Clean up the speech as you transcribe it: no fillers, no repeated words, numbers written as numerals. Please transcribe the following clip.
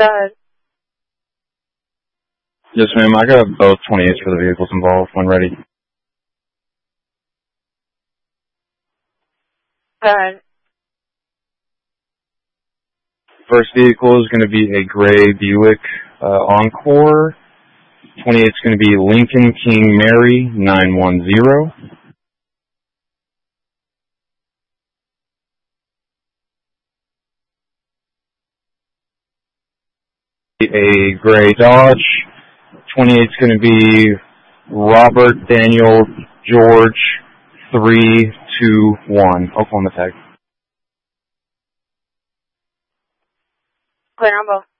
Go ahead. Yes, ma'am. I got both 28s for the vehicles involved when ready. Go ahead. First vehicle is going to be a gray Buick Encore. 28 is going to be Lincoln King Mary 910. A gray Dodge. 28 is going to be Robert Daniel George 321. Oklahoma tag. Clear on both.